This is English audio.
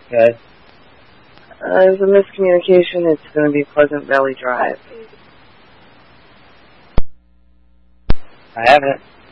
Good. There's a miscommunication. It's going to be Pleasant Valley Drive. I have it.